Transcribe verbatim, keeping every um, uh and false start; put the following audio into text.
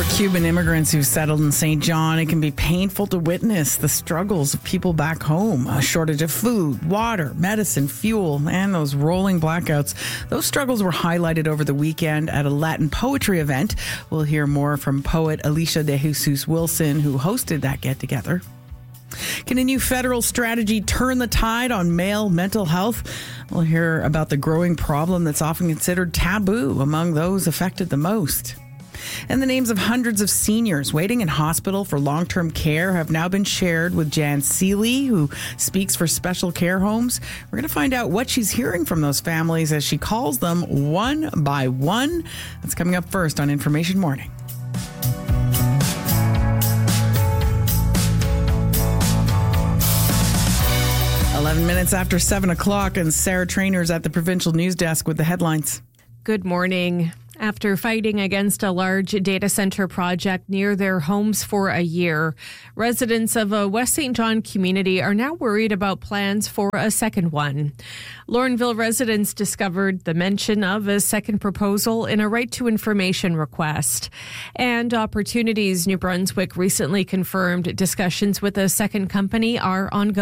For Cuban immigrants who've settled in Saint John, it can be painful to witness the struggles of people back home. A shortage of food, water, medicine, fuel, and those rolling blackouts. Those struggles were highlighted over the weekend at a Latin poetry event. We'll hear more from poet Alicia de Jesus Wilson, who hosted that get-together. Can a new federal strategy turn the tide on male mental health? We'll hear about the growing problem that's often considered taboo among those affected the most. And the names of hundreds of seniors waiting in hospital for long-term care have now been shared with Jan Seeley, who speaks for special care homes. We're going to find out what she's hearing from those families as she calls them one by one. That's coming up first on Information Morning. eleven minutes after seven o'clock, and Sarah Trainer's at the Provincial News Desk with the headlines. Good morning. After fighting against a large data center project near their homes for a year, residents of a West Saint John community are now worried about plans for a second one. Laurenville residents discovered the mention of a second proposal in a right to information request. And Opportunities New Brunswick recently confirmed discussions with a second company are ongoing.